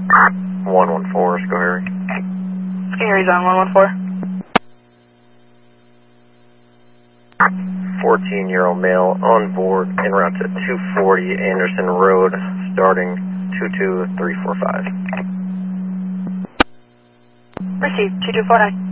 114, Sco Harry. Harry's on 114. 14-year-old male on board en route to 240 Anderson Road, starting 22345. Received, 2249.